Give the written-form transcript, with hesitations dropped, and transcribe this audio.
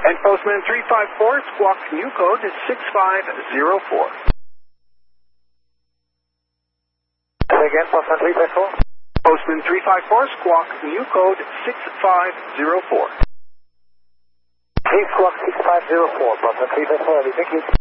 And Postman 354, Squawk new code is 6504. Say again, Postman 354. Postman 354, Squawk new code 6504. Please Squawk 6504, Postman 354, thank you.